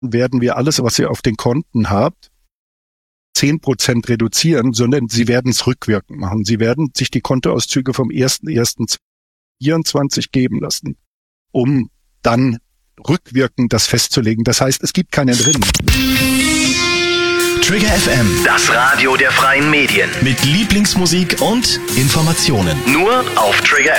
werden wir alles, was ihr auf den Konten habt, 10% reduzieren, sondern sie werden es rückwirkend machen. Sie werden sich die Kontoauszüge vom 1.1.24 geben lassen, um dann rückwirkend das festzulegen. Das heißt, es gibt keinen drin. Trigger FM, das Radio der freien Medien. mit Lieblingsmusik und Informationen. Nur auf Trigger